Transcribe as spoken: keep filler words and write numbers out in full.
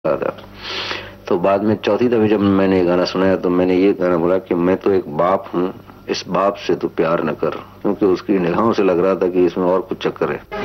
था। तो बाद में चौथी दफे जब मैंने ये गाना सुनाया तो मैंने ये गाना बोला कि मैं तो एक बाप हूँ, इस बाप से तू प्यार न कर, क्योंकि उसकी निगाहों से लग रहा था कि इसमें और कुछ चक्कर है।